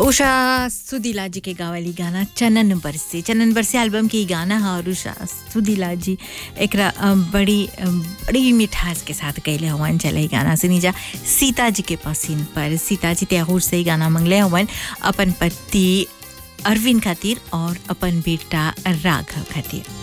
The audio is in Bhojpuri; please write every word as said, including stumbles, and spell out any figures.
उषा सुदीला जी के गावली गाना चनन बरसे चनन बरसे एल्बम की गाना है और उषा सुदीला जी एक बड़ी बड़ी मिठास के साथ गैले हवन चले गाना सुनी जा सीता जी के पसीन पर सीता जी त्यागूर से गाना मंगले हवन अपन पति अरविंद खातिर और अपन बेटा राघव खातिर।